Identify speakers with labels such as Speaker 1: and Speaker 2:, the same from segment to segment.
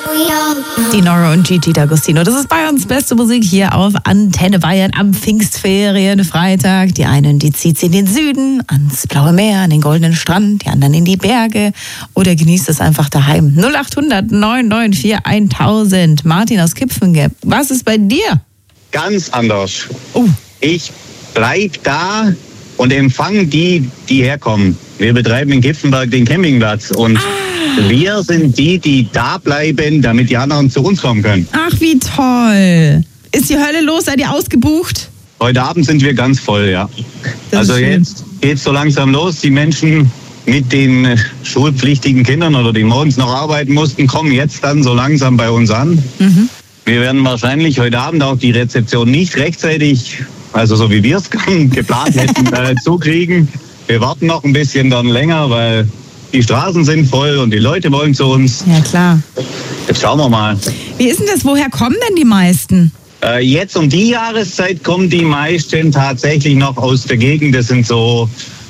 Speaker 1: Die Nora und Gigi D'Agostino. Das ist bei uns beste Musik hier auf Antenne Bayern am Pfingstferienfreitag. Die einen, die zieht sie in den Süden, ans Blaue Meer, an den goldenen Strand, die anderen in die Berge oder genießt es einfach daheim. 0800 994 1000. Martin aus Kipfengeb. Was ist bei dir?
Speaker 2: Ganz anders.
Speaker 1: Oh.
Speaker 2: Ich bleib da und empfange die herkommen. Wir betreiben in Kipfenberg den Campingplatz und wir sind die da bleiben, damit die anderen zu uns kommen können.
Speaker 1: Ach, wie toll. Ist die Hölle los? Seid ihr ausgebucht?
Speaker 2: Heute Abend sind wir ganz voll, ja.
Speaker 1: Das ist schön.
Speaker 2: Jetzt geht's so langsam los. Die Menschen mit den schulpflichtigen Kindern oder die morgens noch arbeiten mussten, kommen jetzt dann so langsam bei uns an.
Speaker 1: Mhm.
Speaker 2: Wir werden wahrscheinlich heute Abend auch die Rezeption nicht rechtzeitig, also so wie wir es geplant hätten, zukriegen. Wir warten noch ein bisschen dann länger, weil die Straßen sind voll und die Leute wollen zu uns.
Speaker 1: Ja, klar.
Speaker 2: Jetzt schauen wir mal.
Speaker 1: Wie ist denn das? Woher kommen denn die meisten?
Speaker 2: Jetzt um die Jahreszeit kommen die meisten tatsächlich noch aus der Gegend. Das sind so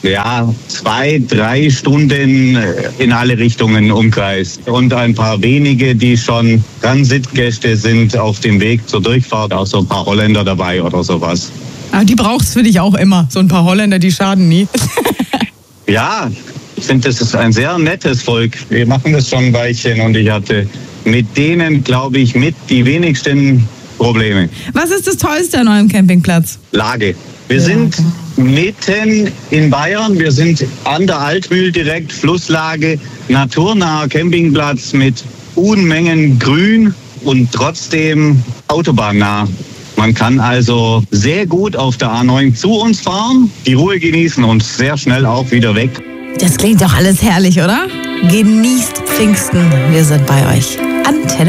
Speaker 2: 2-3 Stunden in alle Richtungen Umkreis. Und ein paar wenige, die schon Transitgäste sind auf dem Weg zur Durchfahrt. Auch so ein paar Holländer dabei oder sowas.
Speaker 1: Ah, die braucht's für dich auch immer. So ein paar Holländer, die schaden nie.
Speaker 2: Ja, ich finde, das ist ein sehr nettes Volk. Wir machen das schon ein Weilchen und ich hatte mit denen, glaube ich, mit die wenigsten Probleme.
Speaker 1: Was ist das Tollste an eurem Campingplatz?
Speaker 2: Lage. Wir sind mitten in Bayern. Wir sind an der Altmühl direkt, Flusslage, naturnaher Campingplatz mit Unmengen Grün und trotzdem autobahnnah. Man kann also sehr gut auf der A9 zu uns fahren, die Ruhe genießen und sehr schnell auch wieder weg.
Speaker 1: Das klingt doch alles herrlich, oder? Genießt Pfingsten. Wir sind bei euch. Antenne.